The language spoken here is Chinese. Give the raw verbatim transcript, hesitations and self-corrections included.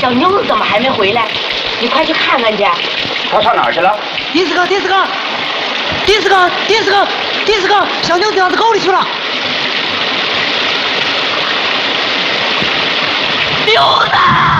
小妞子怎么还没回来？你快去看看去。 他上哪儿去了？ 第四个，第四个，第四个，第四个，第四个，小妞掉到沟里去了。 妞子。